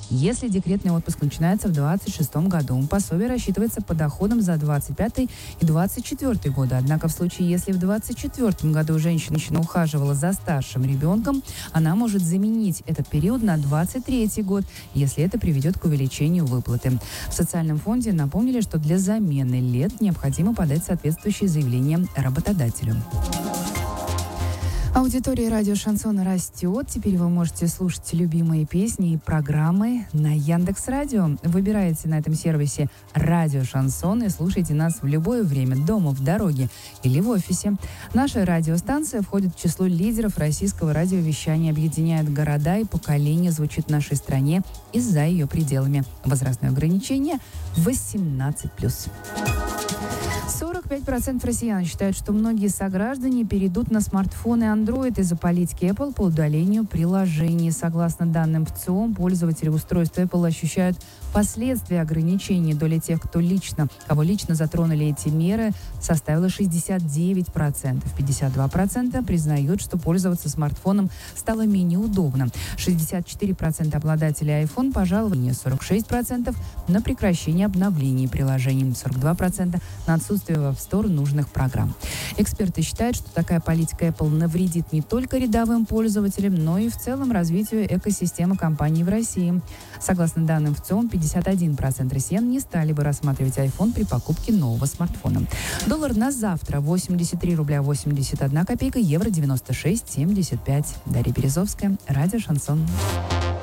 Если декретный отпуск начинается в 2026 году, пособие рассчитывается по доходам за 2025 и 2024 годы. Однако в случае, если в 2024 году женщина ухаживала за старшим ребенком, она может заменить этот период на 2023 год, если это приведет к увеличению выплаты. В социальном фонде напомнили, что для замены лет необходимо подать соответствующее заявление работодателю. Аудитория радио «Шансон» растет. Теперь вы можете слушать любимые песни и программы на Яндекс.Радио. Выбирайте на этом сервисе «Радио Шансон» и слушайте нас в любое время, дома, в дороге или в офисе. Наша радиостанция входит в число лидеров российского радиовещания, объединяет города и поколения, звучит в нашей стране и за ее пределами. Возрастное ограничение 18+. 45% россиян считают, что многие сограждане перейдут на смартфоны Android из-за политики Apple по удалению приложений. Согласно данным ВЦИОМ, пользователи устройств Apple ощущают последствия ограничений. Доля тех, кого лично затронули эти меры, составила 69%. 52% признают, что пользоваться смартфоном стало менее удобно. 64% обладателей iPhone пожаловали, 46% на прекращение обновлений приложений, 42% на отсутствие в App Store нужных программ. Эксперты считают, что такая политика Apple навредит не только рядовым пользователям, но и в целом развитию экосистемы компаний в России. Согласно данным ВЦИОМ, 51% россиян не стали бы рассматривать iPhone при покупке нового смартфона. Доллар на завтра 83 рубля 81 копейка, евро 96,75. Дарья Березовская, радио «Шансон».